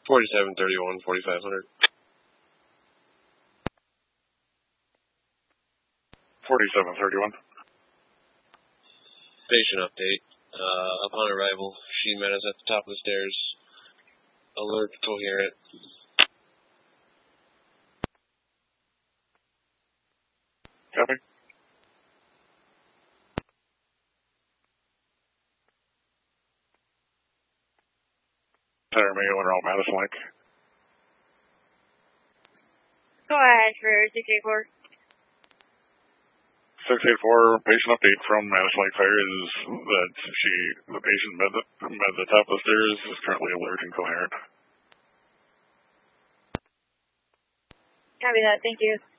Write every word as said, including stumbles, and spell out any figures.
forty-seven thirty-one, forty-five hundred. forty-seven thirty-one. Patient update. Uh, upon arrival, she met us at the top of the stairs. Alert, coherent. Copy. Center Mayo and Earl Madison Lake. Go ahead for six eight four. six eight four, patient update from Madison Lake Fire is that she, the patient met the, met the top of the stairs, is currently alert and coherent. Copy that, thank you.